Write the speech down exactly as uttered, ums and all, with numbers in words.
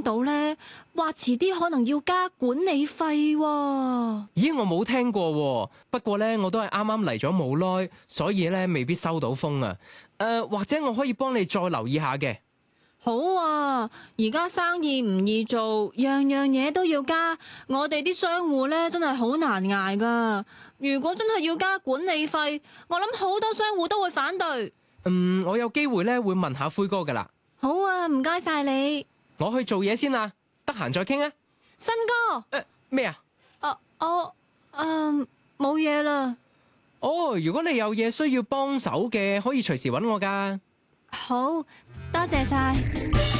聽到咧，話遲啲可能要加管理費喎。 咦，我冇聽過喎，不過咧我都係啱啱嚟咗冇耐，所以咧未必收到風啊。誒、呃，或者我可以幫你再留意下嘅。 好啊，而家生意唔易做，樣樣嘢都要加，我哋啲商戶咧真係好難捱噶。如果真係要加管理費，我諗好多商戶都會反對。 嗯，我有機會咧會問下灰哥噶啦。 好啊，唔該晒你。 我去做嘢先啦，得閒再傾啊。 新哥， 誒，咩啊？ 啊我誒冇嘢啦。 哦，如果你有嘢需要幫手嘅，可以隨時搵我噶。 好，多謝晒。